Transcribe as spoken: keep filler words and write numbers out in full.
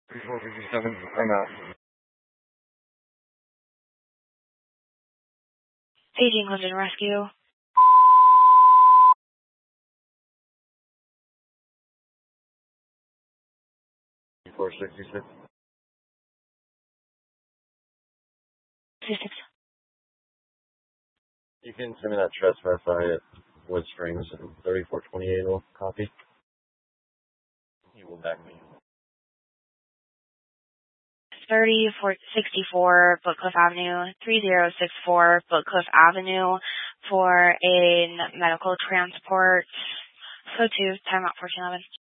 thirty-four fifty-seven, I'm out. Paging London Rescue. four sixty-six. sixty-six. You can send me that trespass I at Wood Springs and thirty-four twenty-eight will copy. He will back me. thirty sixty-four Bookcliff Avenue, three zero six four Bookcliff Avenue for a medical transport. So two, time out fourteen eleven.